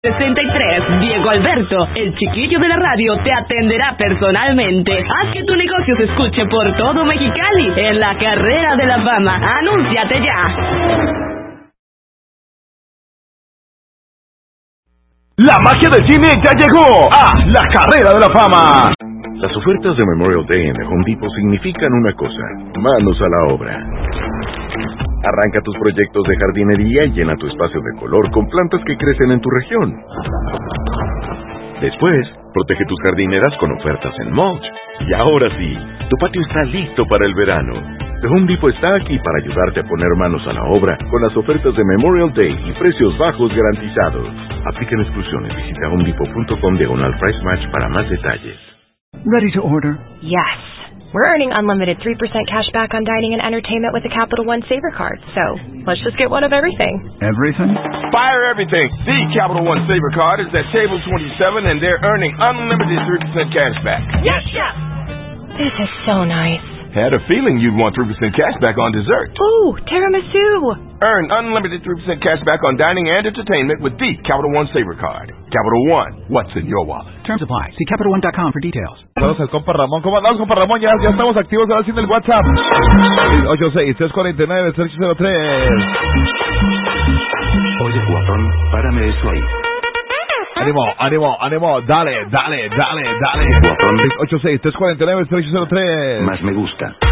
63, Diego Alberto, el chiquillo de la radio, te atenderá personalmente. Haz que tu negocio se escuche por todo Mexicali en la Carrera de la Fama. ¡Anúnciate ya! La magia del cine ya llegó a la Carrera de la Fama. Las ofertas de Memorial Day en The Home Depot significan una cosa: manos a la obra. Arranca tus proyectos de jardinería y llena tu espacio de color con plantas que crecen en tu región. Después, protege tus jardineras con ofertas en mulch. Y ahora sí, tu patio está listo para el verano. The Home Depot está aquí para ayudarte a poner manos a la obra con las ofertas de Memorial Day y precios bajos garantizados. Aplican exclusiones. Visita homedepot.com/price match para más detalles. Ready to order? Yes. We're earning unlimited 3% cash back on dining and entertainment with the Capital One Saver Card. So, let's just get one of everything. Everything? Fire everything. The Capital One Saver Card is at table 27 and they're earning unlimited 3% cash back. Yes, chef! This is so nice. Had a feeling you'd want 3% cash back on dessert. Ooh, tiramisu! Earn unlimited 3% cash back on dining and entertainment with the Capital One Saver Card. Capital One, what's in your wallet? Terms apply. See CapitalOne.com for details. Saludos al compa Ramón. ¿Cómo andamos, compa Ramón? Ya estamos activos ahora sí en el WhatsApp. 86-349-3803. Oye, guapón, párame eso ahí. Ánimo, dale. Guapón. 86-349-3803. Más me gusta.